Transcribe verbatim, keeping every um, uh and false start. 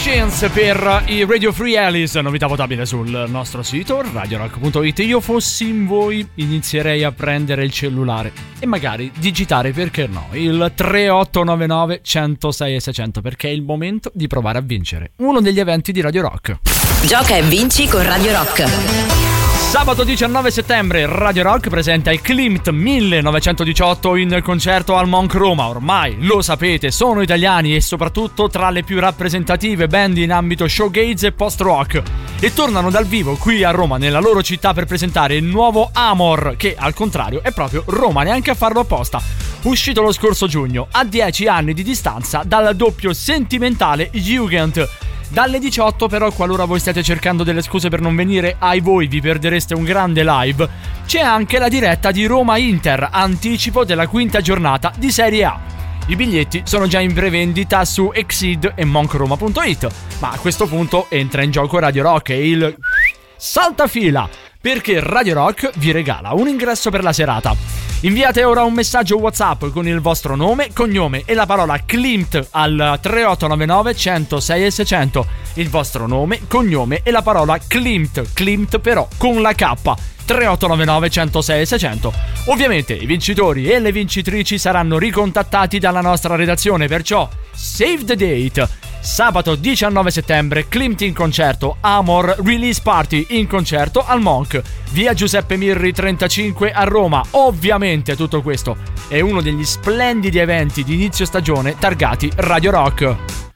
Chance per i Radio Free Alice, novità votabile sul nostro sito radio rock punto it. Io fossi in voi inizierei a prendere il cellulare e magari digitare, perché no, il tre otto nove nove uno zero sei e seicento, perché è il momento di provare a vincere uno degli eventi di Radio Rock. Gioca e vinci con Radio Rock. Sabato diciannove settembre Radio Rock presenta i Klimt millenovecentodiciotto in concerto al Monk Roma. Ormai lo sapete, sono italiani e soprattutto tra le più rappresentative band in ambito showgaze e post-rock, e tornano dal vivo qui a Roma, nella loro città, per presentare il nuovo Amor, che al contrario è proprio Roma, neanche a farlo apposta. Uscito lo scorso giugno, a dieci anni di distanza dal doppio sentimentale Jugend. Dalle diciotto però, qualora voi stiate cercando delle scuse per non venire, ai voi vi perdereste un grande live, c'è anche la diretta di Roma-Inter, anticipo della quinta giornata di Serie A. I biglietti sono già in prevendita su Exceed e monk roma punto it, ma a questo punto entra in gioco Radio Rock e il saltafila, perché Radio Rock vi regala un ingresso per la serata. Inviate ora un messaggio WhatsApp con il vostro nome, cognome e la parola Klimt al tre otto nove nove uno zero sei e seicento. Il vostro nome, cognome e la parola Klimt, Klimt però con la K. tre otto nove nove uno zero sei e seicento. Ovviamente i vincitori e le vincitrici saranno ricontattati dalla nostra redazione, perciò save the date. Sabato diciannove settembre, Klimt in concerto, Amor Release Party in concerto al Monk, via Giuseppe Mirri trentacinque a Roma. Ovviamente tutto questo è uno degli splendidi eventi di inizio stagione targati Radio Rock.